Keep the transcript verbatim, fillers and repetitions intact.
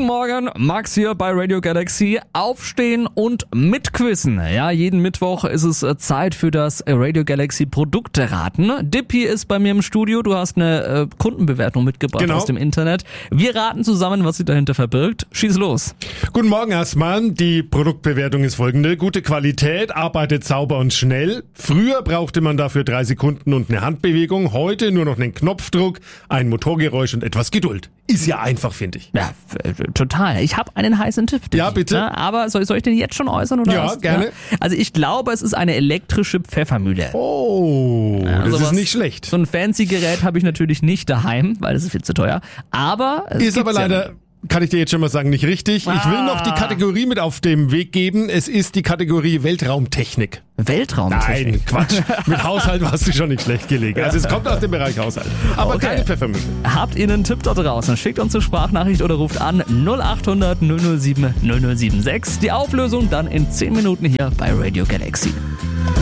Guten Morgen, Max hier bei Radio Galaxy. Aufstehen und mitquissen. Ja, jeden Mittwoch ist es Zeit für das Radio Galaxy Produkteraten. Dippy ist bei mir im Studio. Du hast eine äh, Kundenbewertung mitgebracht Genau. aus dem Internet. Wir raten zusammen, was sich dahinter verbirgt. Schieß los. Guten Morgen erstmal. Die Produktbewertung ist folgende. Gute Qualität, arbeitet sauber und schnell. Früher brauchte man dafür drei Sekunden und eine Handbewegung. Heute nur noch einen Knopfdruck, ein Motorgeräusch und etwas Geduld. Ist ja einfach, finde ich. Ja, f- total. Ich habe einen heißen Tipp. Dippy. Ja, bitte. Ja, aber soll, soll ich den jetzt schon äußern? Oder Ja, was? gerne. Also ich glaube, es ist eine elektrische Pfeffermühle. Oh, das sowas- ist nicht schlecht. So ein fancy Gerät habe ich natürlich nicht daheim, weil das ist viel zu teuer. Aber es Ist aber gibt's ja. leider, kann ich dir jetzt schon mal sagen, nicht richtig. Ich will Ah. noch die Kategorie mit auf den Weg geben. Es ist die Kategorie Weltraumtechnik. Weltraumtechnik. Nein, Quatsch. Mit Haushalt warst du schon nicht schlecht gelegen. Also es kommt aus dem Bereich Haushalt. Aber Okay. keine Pfeffermühle. Habt ihr einen Tipp da draußen? Schickt uns eine Sprachnachricht oder ruft an null acht hundert null null sieben null null sieben sechs. Die Auflösung dann in zehn Minuten hier bei Radio Galaxy.